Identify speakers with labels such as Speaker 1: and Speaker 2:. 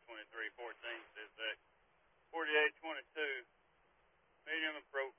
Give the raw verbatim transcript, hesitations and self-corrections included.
Speaker 1: twenty-three fourteen says that forty-eight twenty-two medium approach.